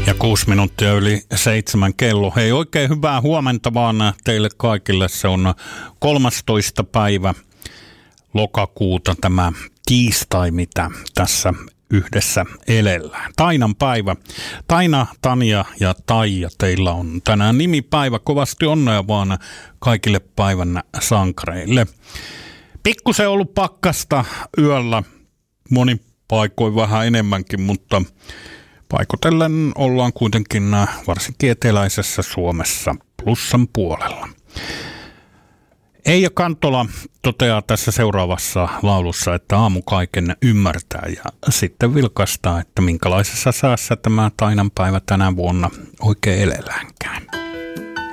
Ja 6 minuuttia yli 7 kello. Hei, oikein hyvää huomenta vaan teille kaikille. Se on 13. päivä lokakuuta tämä tiistai, mitä tässä yhdessä elellään. Tainan päivä. Taina, Tanja ja Taija, teillä on tänään nimipäivä. Kovasti onnea vaan kaikille päivän sankareille. Pikkusen ollut pakkasta yöllä, moni paikoin vähän enemmänkin, mutta paikotellen ollaan kuitenkin varsinkin eteläisessä Suomessa plussan puolella. Eija Kantola toteaa tässä seuraavassa laulussa, että aamu kaiken ymmärtää ja sitten vilkaistaan, että minkälaisessa säässä tämä Tainan päivä tänä vuonna oikein elelläänkään.